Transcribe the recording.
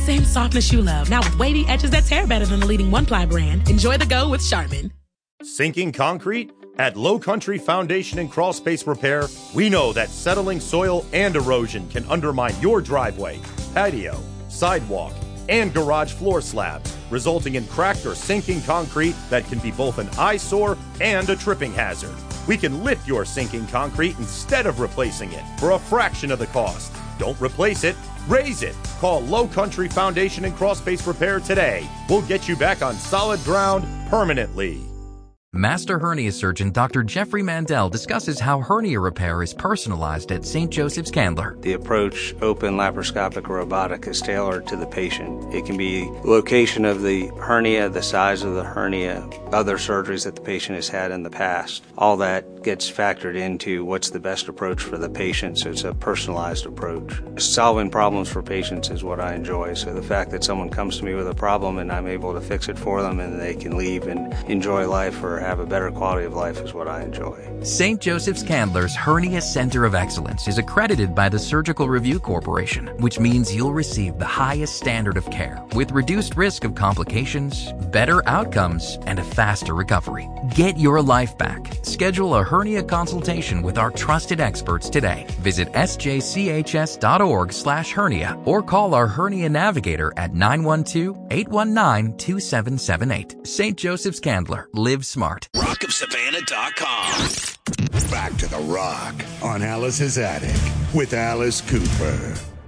same softness you love, now with wavy edges that tear better than the leading one-ply brand. Enjoy the go with Charmin. Sinking concrete? At Low Country Foundation and Crawl Space Repair, we know that settling soil and erosion can undermine your driveway, patio, sidewalk, and garage floor slabs, resulting in cracked or sinking concrete that can be both an eyesore and a tripping hazard. We can lift your sinking concrete instead of replacing it for a fraction of the cost. Don't replace it, raise it. Call Low Country Foundation and Crawl Space Repair today. We'll get you back on solid ground permanently. Master hernia surgeon Dr. Jeffrey Mandel discusses how hernia repair is personalized at St. Joseph's Candler. The approach, open laparoscopic or robotic, is tailored to the patient. It can be location of the hernia, the size of the hernia, other surgeries that the patient has had in the past. All that gets factored into what's the best approach for the patient, so it's a personalized approach. Solving problems for patients is what I enjoy, so the fact that someone comes to me with a problem and I'm able to fix it for them and they can leave and enjoy life or have a better quality of life is what I enjoy. St. Joseph's Candler's Hernia Center of Excellence is accredited by the Surgical Review Corporation, which means you'll receive the highest standard of care with reduced risk of complications, better outcomes, and a faster recovery. Get your life back. Schedule a hernia consultation with our trusted experts today. Visit sjchs.org/hernia or call our hernia navigator at 912-819-2778. St. Joseph's Candler. Live smart. RockofSavannah.com. Back to the Rock on Alice's Attic with Alice Cooper.